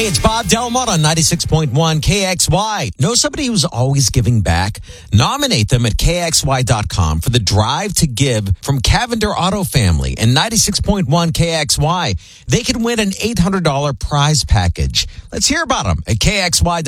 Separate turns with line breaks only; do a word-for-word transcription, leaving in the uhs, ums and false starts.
Hey, it's Bob Delmont on ninety-six point one K X Y. Know somebody who's always giving back? Nominate them at K X Y dot com for the Drive to Give from Cavender Auto Family and ninety-six point one K X Y. They can win an eight hundred dollars prize package. Let's hear about them at K X Y dot com.